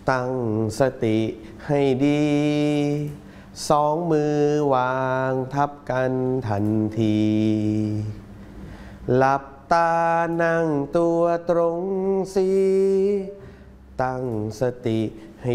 ตั้งสติให้ดีสองมือวางทับกันทันทีหลับตานั่งตัวตรงสิตั้งสติให้